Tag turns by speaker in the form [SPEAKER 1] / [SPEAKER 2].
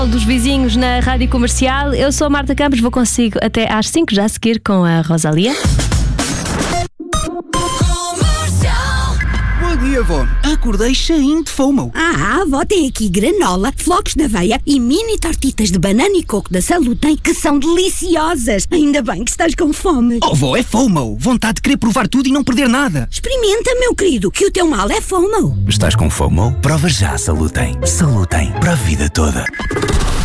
[SPEAKER 1] Dos vizinhos na Rádio Comercial. Eu sou a Marta Campos, vou consigo até às 5, já a seguir com a Rosalia.
[SPEAKER 2] Bom dia, vó. Acordei cheinho de FOMO.
[SPEAKER 3] A avó tem aqui granola, flocos de aveia e mini tortitas de banana e coco da Salutem que são deliciosas. Ainda bem que estás com fome.
[SPEAKER 2] Oh, vó, é FOMO. Vontade de querer provar tudo e não perder nada.
[SPEAKER 3] Experimenta, meu querido, que o teu mal é FOMO.
[SPEAKER 4] Estás com FOMO? Prova já a Salutem. Salutem, para a vida toda.